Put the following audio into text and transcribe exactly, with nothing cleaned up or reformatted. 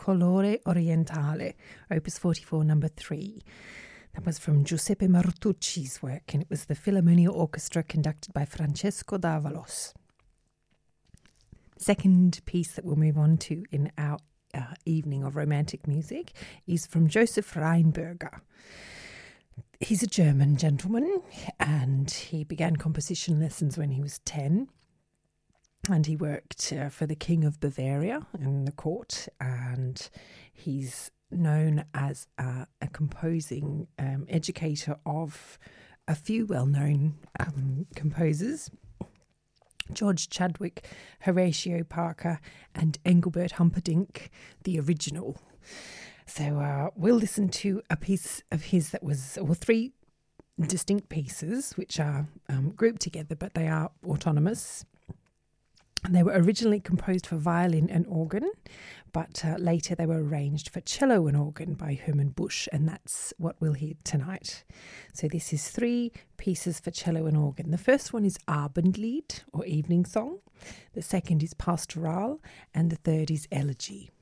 Colore Orientale, Opus forty-four, number three. That was from Giuseppe Martucci's work, and it was the Philharmonia Orchestra conducted by Francesco D'Avalos. Second piece that we'll move on to in our uh, evening of romantic music is from Joseph Rheinberger. He's a German gentleman, and he began composition lessons when he was ten. And he worked uh, for the King of Bavaria in the court, and he's known as uh, a composing um, educator of a few well-known um, composers: George Chadwick, Horatio Parker, and Engelbert Humperdinck, the original. So uh, we'll listen to a piece of his that was, well, three distinct pieces, which are um, grouped together, but they are autonomous. They were originally composed for violin and organ, but uh, later they were arranged for cello and organ by Hermann Busch, and that's what we'll hear tonight. So this is three pieces for cello and organ. The first one is Abendlied, or evening song. The second is Pastoral, and the third is Elegy.